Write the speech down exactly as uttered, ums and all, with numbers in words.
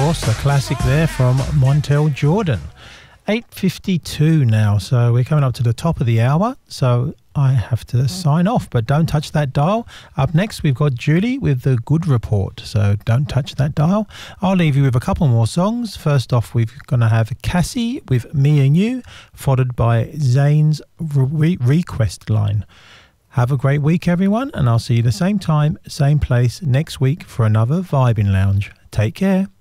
course, a classic there from Montel Jordan. eight fifty-two now, so we're coming up to the top of the hour, so I have to sign off, but don't touch that dial. Up next, we've got Julie with the Good Report, so don't touch that dial. I'll leave you with a couple more songs. First off, we're going to have Cassie with Me and You, followed by Zane's re- Request Line. Have a great week, everyone, and I'll see you the same time, same place next week for another Vibing Lounge. Take care.